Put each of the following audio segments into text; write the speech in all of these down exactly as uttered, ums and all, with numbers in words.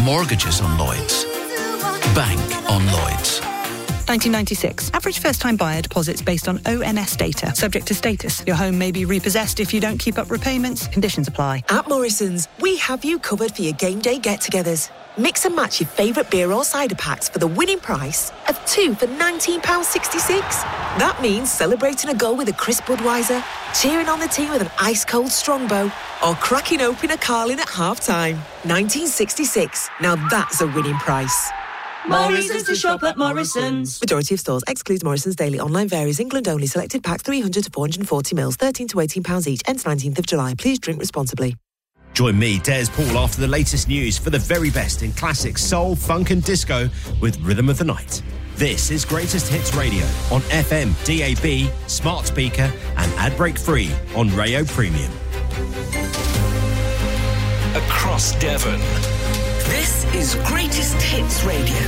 Mortgages on Lloyds. Bank on Lloyds. nineteen ninety-six. Average first-time buyer deposits based on O N S data. Subject to status. Your home may be repossessed if you don't keep up repayments. Conditions apply. At Morrison's, we have you covered for your game day get-togethers. Mix and match your favourite beer or cider packs for the winning price of two for nineteen pounds sixty-six. That means celebrating a goal with a crisp Budweiser, cheering on the team with an ice-cold Strongbow, or cracking open a Carling at half-time. nineteen sixty-six. Now that's a winning price. Morrison's to shop at Morrison's. Majority of stores excludes Morrison's daily. Online varies. England only. Selected packs three hundred to four hundred forty mils. thirteen to eighteen pounds each. Ends nineteenth of July. Please drink responsibly. Join me, Des Paul, after the latest news for the very best in classic soul, funk and disco with Rhythm of the Night. This is Greatest Hits Radio on F M, D A B, smart speaker and ad-break free on Rayo Premium. Across Devon. This is Greatest Hits Radio.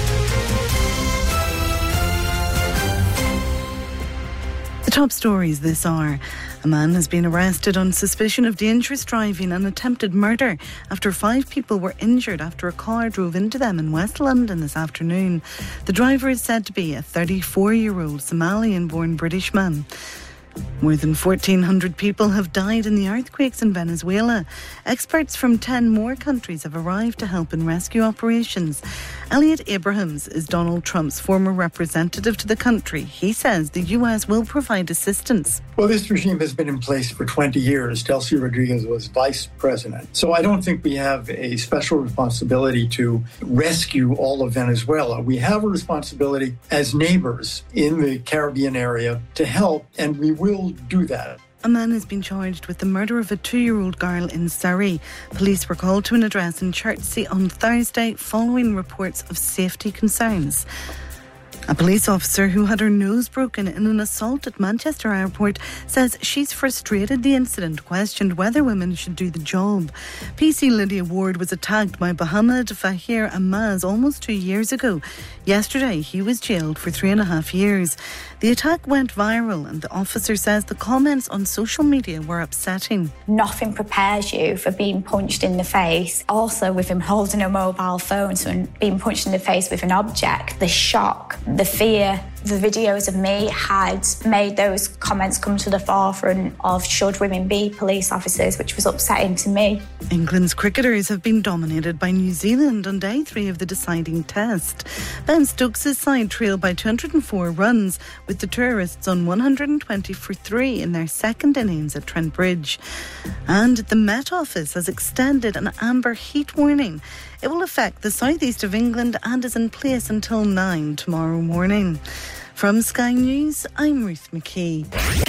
The top stories this hour. A man has been arrested on suspicion of dangerous driving and attempted murder after five people were injured after a car drove into them in West London this afternoon. The driver is said to be a thirty-four-year-old Somalian-born British man. More than fourteen hundred people have died in the earthquakes in Venezuela. Experts from ten more countries have arrived to help in rescue operations. Elliot Abrahams is Donald Trump's former representative to the country. He says the U S will provide assistance. Well, this regime has been in place for twenty years. Delcy Rodriguez was vice president. So I don't think we have a special responsibility to rescue all of Venezuela. We have a responsibility as neighbors in the Caribbean area to help, and we will do that. A man has been charged with the murder of a two-year-old girl in Surrey. Police were called to an address in Chertsey on Thursday following reports of safety concerns. A police officer who had her nose broken in an assault at Manchester Airport says she's frustrated the incident questioned whether women should do the job. P C Lydia Ward was attacked by Mohammed Fahir Amaz almost two years ago. Yesterday, he was jailed for three and a half years. The attack went viral and the officer says the comments on social media were upsetting. Nothing prepares you for being punched in the face. Also, with him holding a mobile phone, so being punched in the face with an object, the shock, the fear. The videos of me had made those comments come to the forefront of should women be police officers, which was upsetting to me. England's cricketers have been dominated by New Zealand on day three of the deciding test. Ben Stokes' side trailed by two hundred four runs, with the tourists on one hundred twenty for three in their second innings at Trent Bridge. And the Met Office has extended an amber heat warning. It will affect the southeast of England and is in place until nine tomorrow morning. From Sky News, I'm Ruth McKee.